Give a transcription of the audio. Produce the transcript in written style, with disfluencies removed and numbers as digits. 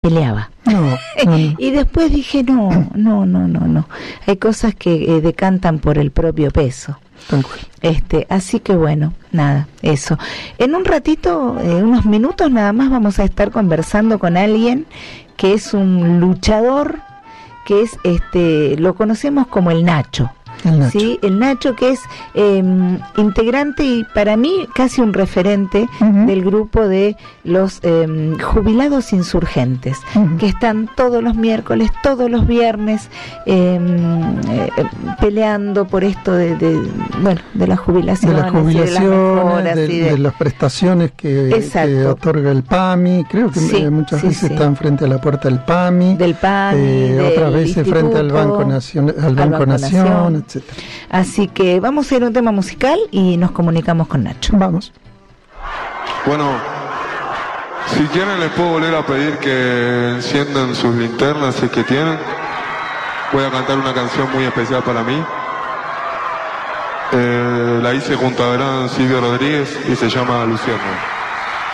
peleaba. No. Y después dije, no. Hay cosas que decantan por el propio peso. Así que bueno, nada, eso. En un ratito, unos minutos nada más, vamos a estar conversando con alguien que es un luchador, que es, lo conocemos como el Nacho. ¿Sí? El Nacho, que es integrante y para mí casi un referente del grupo de los jubilados insurgentes, que están todos los miércoles, todos los viernes peleando por esto de la jubilación, de las prestaciones que otorga el PAMI. Creo que muchas veces están frente a la puerta del PAMI, otras veces frente al Banco Nación, etc. Así que vamos a ir a un tema musical y nos comunicamos con Nacho. Vamos. Bueno, si quieren les puedo volver a pedir que enciendan sus linternas si es que tienen. Voy a cantar una canción muy especial para mí. La hice junto a gran Silvio Rodríguez y se llama Luciano.